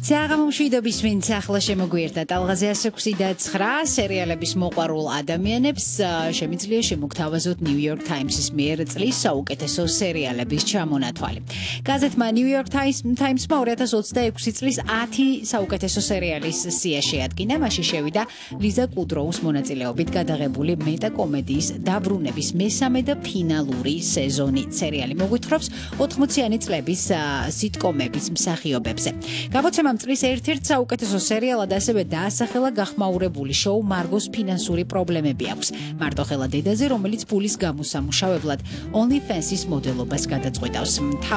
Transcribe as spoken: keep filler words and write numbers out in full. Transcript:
საღამომშვიდობის ვინც ახლა შემოგვიერთდა ტალღაზე one sixty nine სერიალების მოყვარულ ადამიანებს შემიძლია შემოგთავაზოთ New York Times-ის მიერ წლის საუკეთესო სერიალების ჩამონათვალი. გაზეთმა New York Times-მა twenty twenty-six წლის ten საუკეთესო სერიალის სია შეადგინა, მასში შევიდა ლიზა კუდროუს მონაწილეობით გადაღებული მეტაკომედიის დაბრუნების მესამე და ფინალური სეზონი. სერიალი მოგვითხრობს ოთხმოციანი წლების სიტკომების მსახიობებზე. გამოცემამ წლის ერთ-ერთ საუკეთესო სერიალად ასევე დაასახელა გახმაურებული შოუ მარგოს ფინანსური პრობლემები აქვს. მარტოხელა დედაზე, რომელიც ფულის გამოსამუშავებლად OnlyFans-ის მოდელობას გადაწყვეტავს.